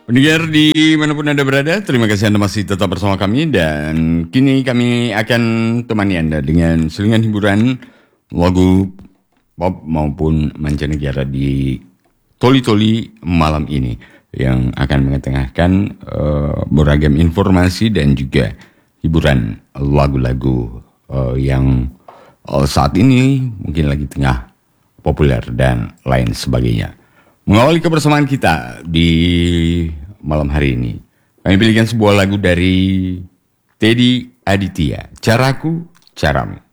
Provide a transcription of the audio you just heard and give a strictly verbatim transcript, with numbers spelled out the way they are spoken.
Pendengar di manapun Anda berada, terima kasih Anda masih tetap bersama kami dan kini kami akan temani Anda dengan selingan hiburan lagu pop maupun mancanegara di Toli-Toli malam ini yang akan mengetengahkan uh, beragam informasi dan juga hiburan lagu-lagu uh, yang uh, saat ini mungkin lagi tengah populer dan lain sebagainya. Mengawali kebersamaan kita di malam hari ini, kami pilihkan sebuah lagu dari Teddy Aditya, Caraku Caramu.